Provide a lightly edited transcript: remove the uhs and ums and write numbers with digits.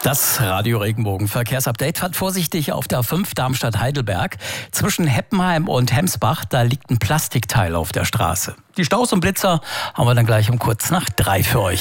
Das Radio Regenbogen Verkehrsupdate fährt vorsichtig auf der 5 Darmstadt-Heidelberg. Zwischen Heppenheim und Hemsbach, da liegt ein Plastikteil auf der Straße. Die Staus und Blitzer haben wir dann gleich um kurz nach 3 für euch.